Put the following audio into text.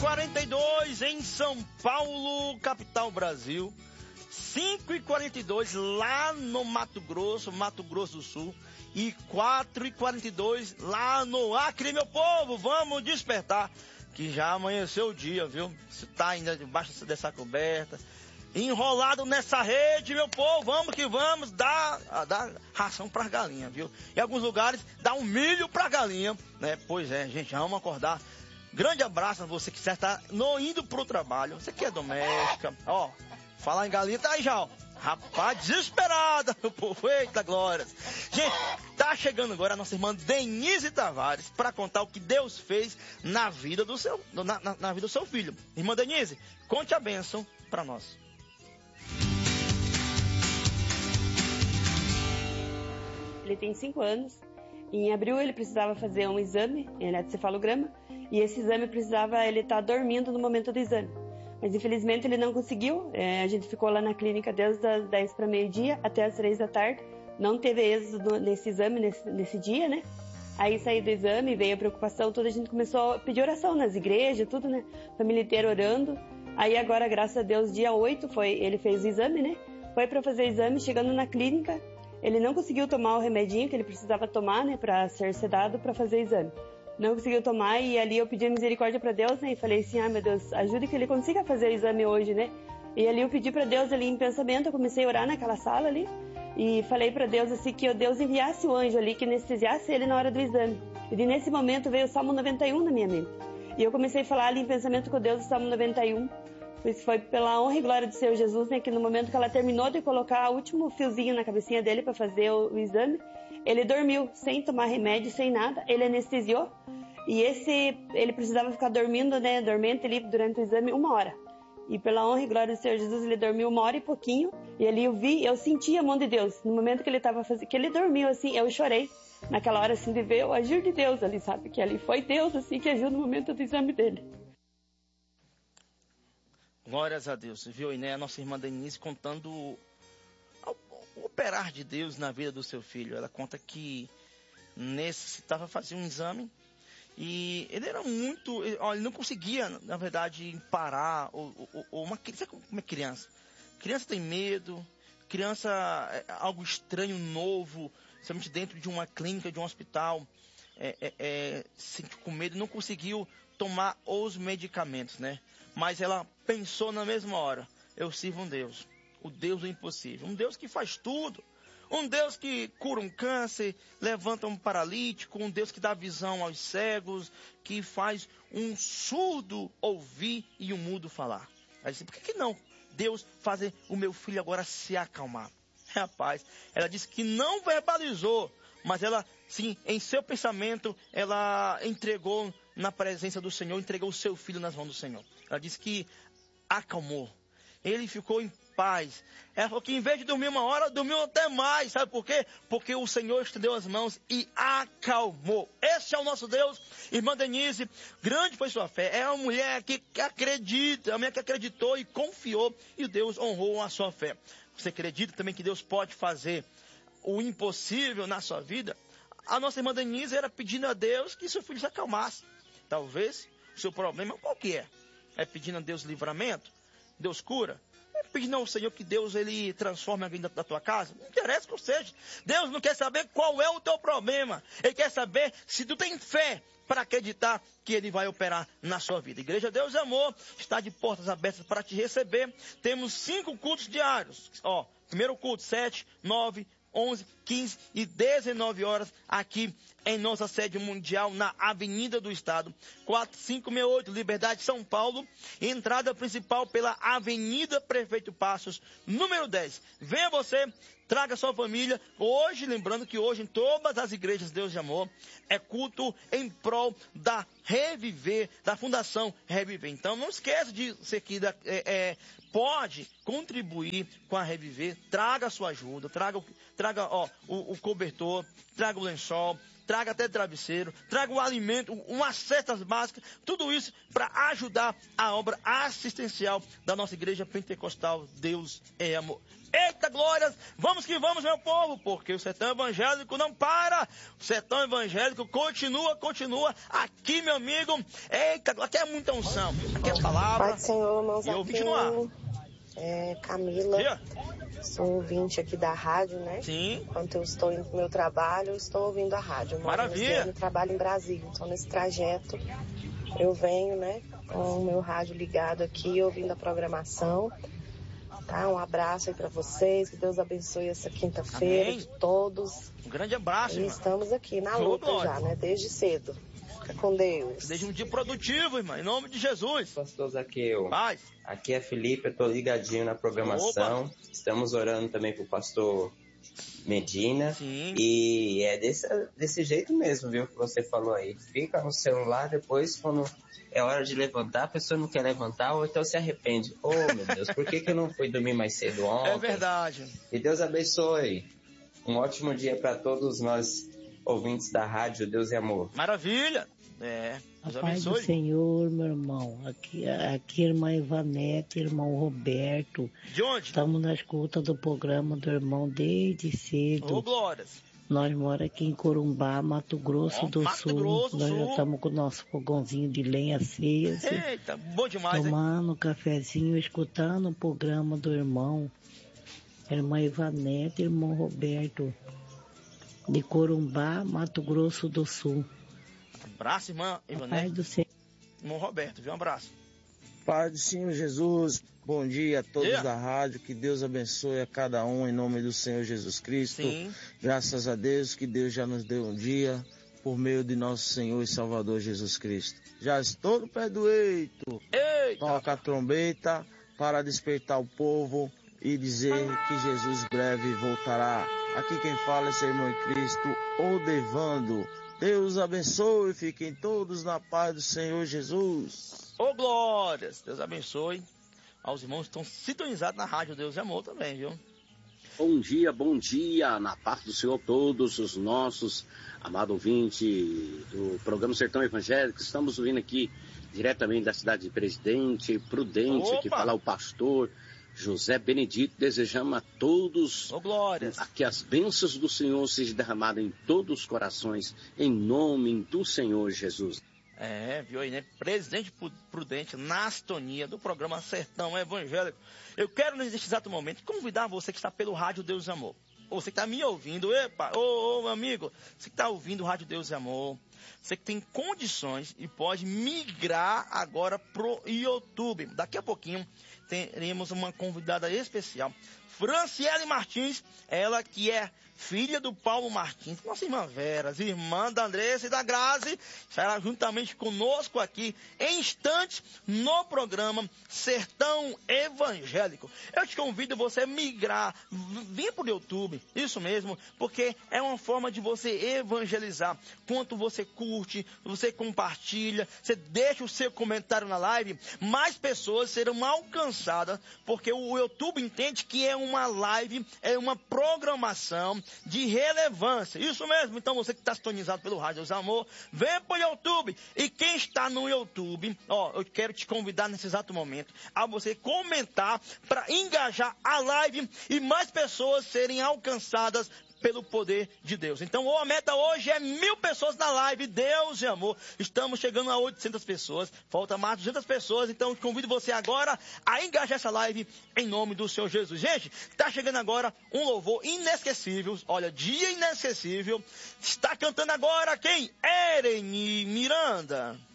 5h42 em São Paulo, capital Brasil. 5h42 lá no Mato Grosso do Sul. E 4h42 lá no Acre, meu povo. Vamos despertar, que já amanheceu o dia, viu? Você tá ainda debaixo dessa coberta, enrolado nessa rede, meu povo. Vamos que vamos, dá ração para galinha, viu? Em alguns lugares dá um milho para galinha, né? Pois é, gente, vamos acordar. Grande abraço a você que já está indo pro trabalho. Você que é doméstica, ó, falar em galinha, tá aí já, ó. Rapaz, desesperada, meu povo, eita glória. Gente, tá chegando agora a nossa irmã Denise Tavares para contar o que Deus fez na vida do seu, na vida do seu filho. Irmã Denise, conte a bênção para nós. Ele tem 5 anos. Em abril ele precisava fazer um exame, eletrocefalograma, e esse exame precisava ele estar dormindo no momento do exame. Mas infelizmente ele não conseguiu. A gente ficou lá na clínica desde as 10 para meio-dia até as 3 da tarde. Não teve êxito nesse exame, nesse dia, né? Aí saí do exame, veio a preocupação toda, a gente começou a pedir oração nas igrejas, tudo, né? Família inteira orando. Aí agora, graças a Deus, dia 8, ele fez o exame, né? Foi para fazer o exame, chegando na clínica, ele não conseguiu tomar o remedinho que ele precisava tomar, né? Para ser sedado, para fazer o exame. Não conseguiu tomar, e ali eu pedi misericórdia para Deus, né? E falei assim, meu Deus, ajude que ele consiga fazer o exame hoje, né? E ali eu pedi para Deus ali em pensamento, eu comecei a orar naquela sala ali, e falei para Deus assim, que Deus enviasse o anjo ali, que anestesiasse ele na hora do exame. E nesse momento veio o Salmo 91 na minha mente. E eu comecei a falar ali em pensamento com Deus o Salmo 91. Isso foi pela honra e glória do Senhor Jesus, né? Que no momento que ela terminou de colocar o último fiozinho na cabecinha dele para fazer o exame, ele dormiu, sem tomar remédio, sem nada. Ele anestesiou. E ele precisava ficar dormindo, né? Dormente ali durante o exame 1 hora. E pela honra e glória do Senhor Jesus, ele dormiu 1 hora e pouquinho. E ali eu senti a mão de Deus. No momento que ele estava fazendo, que ele dormiu, assim, eu chorei. Naquela hora, assim, de ver o agir de Deus ali, sabe? Que ali foi Deus, assim, que agiu no momento do exame dele. Glórias a Deus, viu? E né, a nossa irmã Denise contando o operar de Deus na vida do seu filho. Ela conta que necessitava fazer um exame e ele era muito... Ele não conseguia, na verdade, parar. Sabe como é criança? Criança tem medo, criança é algo estranho, novo, principalmente dentro de uma clínica, de um hospital, se sente com medo, não conseguiu tomar os medicamentos, né? Mas ela pensou na mesma hora, eu sirvo um Deus, o Deus do impossível, um Deus que faz tudo, um Deus que cura um câncer, levanta um paralítico, um Deus que dá visão aos cegos, que faz um surdo ouvir e um mudo falar. Ela disse, por que não Deus fazer o meu filho agora se acalmar? Rapaz, ela disse que não verbalizou, mas ela, sim, em seu pensamento, ela entregou na presença do Senhor, entregou o seu filho nas mãos do Senhor. Ela disse que acalmou. Ele ficou em paz. Ela falou que em vez de dormir 1 hora, dormiu até mais. Sabe por quê? Porque o Senhor estendeu as mãos e acalmou. Esse é o nosso Deus. Irmã Denise, grande foi sua fé. É uma mulher que acredita, é uma mulher que acreditou e confiou, e Deus honrou a sua fé. Você acredita também que Deus pode fazer o impossível na sua vida? A nossa irmã Denise era pedindo a Deus que seu filho se acalmasse. Talvez o seu problema, qual que é? É pedindo a Deus livramento? Deus cura? É pedindo ao Senhor que Deus ele transforme a vida da tua casa? Não interessa que seja. Deus não quer saber qual é o teu problema. Ele quer saber se tu tem fé para acreditar que Ele vai operar na sua vida. Igreja Deus e Amor está de portas abertas para te receber. Temos 5 cultos diários. Primeiro culto, 7, 9, 11, 15 e 19 horas aqui em nossa sede mundial na Avenida do Estado, 4568, Liberdade, São Paulo. Entrada principal pela Avenida Prefeito Passos, número 10. Venha você, traga sua família. Hoje, lembrando que hoje em todas as igrejas Deus de Amor é culto em prol da Reviver, da Fundação Reviver. Então não esqueça de ser aqui pode contribuir com a Reviver. Traga a sua ajuda, traga o cobertor, traga o lençol, traga até travesseiro, traga um alimento, umas cestas básicas, tudo isso para ajudar a obra assistencial da nossa igreja pentecostal. Deus é amor. Eita glórias, vamos que vamos, meu povo, porque o sertão evangélico não para, o sertão evangélico continua, aqui, meu amigo. Eita, aqui é muita unção, aqui é palavra. Pai do Senhor, irmãos, e eu ouvi no ar. Camila, sou ouvinte aqui da rádio, né? Sim. Enquanto eu estou indo pro meu trabalho, eu estou ouvindo a rádio. Maravilha. Eu trabalho em Brasília, então nesse trajeto eu venho, né, com o meu rádio ligado aqui, ouvindo a programação. Tá? Um abraço aí pra vocês, que Deus abençoe essa quinta-feira de todos. Um grande abraço, E irmão. estamos aqui na luta já, né? Desde cedo. Fica com Deus. Desde um dia produtivo, irmão, em nome de Jesus. Pastor Zaqueu, Paz. Aqui é Felipe, eu tô ligadinho na programação. Opa. Estamos orando também pro pastor Medina. Sim. E é desse jeito mesmo, viu, que você falou aí. Fica no celular, depois quando é hora de levantar, a pessoa não quer levantar, ou então se arrepende. Oh, meu Deus, por que eu não fui dormir mais cedo ontem? É verdade. E Deus abençoe. Um ótimo dia para todos nós, ouvintes da rádio Deus e Amor. Maravilha. Deus abençoe. Pai do Senhor, meu irmão. Aqui irmã Ivanete, irmão Roberto. De onde? Estamos na escuta do programa do irmão desde cedo. Ô, glórias. Nós moramos aqui em Corumbá, Mato Grosso do Mato Sul. Grosso do Nós Sul. já estamos com o nosso fogãozinho de lenha aceso. Eita, bom demais, tomando um cafezinho, escutando o programa do irmão. Irmã Ivanete, irmão Roberto. De Corumbá, Mato Grosso do Sul. Abraço, irmã Ivanete. Pai do Senhor. Irmão Roberto, viu? Um abraço. Pai do Senhor Jesus, bom dia a todos da rádio, que Deus abençoe a cada um em nome do Senhor Jesus Cristo. Sim. Graças a Deus que Deus já nos deu um dia por meio de nosso Senhor e Salvador Jesus Cristo. Já estou no pé do eito. Eita. Toca a trombeta para despertar o povo e dizer que Jesus breve voltará. Aqui quem fala é seu irmão em Cristo, Odevando. Deus abençoe, fiquem todos na paz do Senhor Jesus. Ô, glórias, Deus abençoe aos irmãos que estão sintonizados na rádio Deus e Amor também, viu? Bom dia, na paz do Senhor todos os nossos amados ouvintes do programa Sertão Evangélico. Estamos ouvindo aqui diretamente da cidade de Presidente Prudente, que fala o pastor José Benedito. Desejamos a todos que as bênçãos do Senhor sejam derramadas em todos os corações, em nome do Senhor Jesus. Viu aí, né? Presidente Prudente, na sintonia do programa Sertão Evangélico. Eu quero, nesse exato momento, convidar você que está pelo Rádio Deus e Amor. Ou você que está me ouvindo, meu amigo, você que está ouvindo o Rádio Deus e Amor, você que tem condições e pode migrar agora pro YouTube. Daqui a pouquinho teremos uma convidada especial, Franciele Martins, ela que é filha do Paulo Martins, nossa irmã Vera, irmã da Andressa e da Grazi, estará juntamente conosco aqui em instantes no programa Sertão Evangélico. Eu te convido você a migrar, vir para o YouTube, isso mesmo, porque é uma forma de você evangelizar. Quanto você curte, você compartilha, você deixa o seu comentário na live, mais pessoas serão alcançadas, porque o YouTube entende que é uma live, é uma programação de relevância. Isso mesmo. Então você que está sintonizado pelo Rádio Deus Amor, vem para o YouTube. E quem está no YouTube, eu quero te convidar nesse exato momento a você comentar para engajar a live e mais pessoas serem alcançadas pelo poder de Deus. Então, a meta hoje é 1.000 pessoas na live, Deus e Amor. Estamos chegando a 800 pessoas, falta mais 200 pessoas, então convido você agora a engajar essa live em nome do Senhor Jesus. Gente, está chegando agora um louvor inesquecível, olha, dia inesquecível. Está cantando agora quem? Ereni Miranda.